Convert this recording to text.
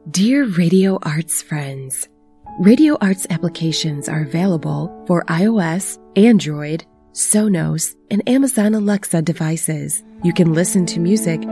Dear Radio Arts friends, Radio Arts applications are available for iOS, Android, Sonos, and Amazon Alexa devices. You can listen to music